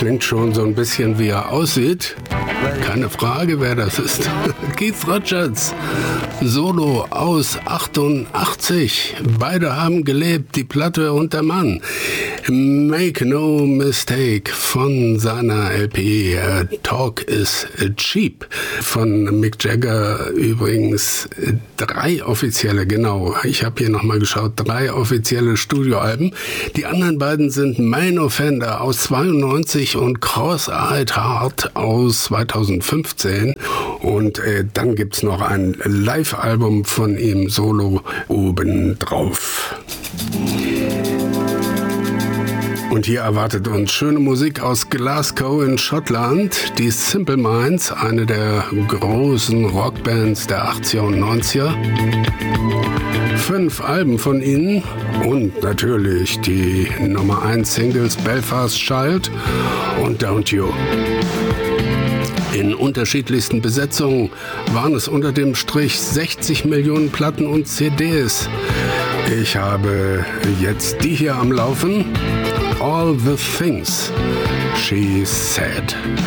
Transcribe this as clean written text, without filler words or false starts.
klingt schon so ein bisschen, wie er aussieht. Keine Frage, wer das ist. Keith Richards, Solo aus 88. Beide haben gelebt, die Platte und der Mann. Make No Mistake von seiner LP Talk is Cheap. Von Mick Jagger übrigens 3 offizielle, genau. Ich habe hier nochmal geschaut, 3 offizielle Studioalben. Die anderen beiden sind Main Offender aus 92 und Cross-Eyed Heart aus 2015. Und dann gibt's noch ein Live-Album von ihm solo obendrauf. Und hier erwartet uns schöne Musik aus Glasgow in Schottland. Die Simple Minds, eine der großen Rockbands der 80er und 90er. 5 Alben von ihnen und natürlich die Nummer 1 Singles Belfast Child und Don't You. In unterschiedlichsten Besetzungen waren es unter dem Strich 60 Millionen Platten und CDs. Ich habe jetzt die hier am Laufen. All the Things She Said.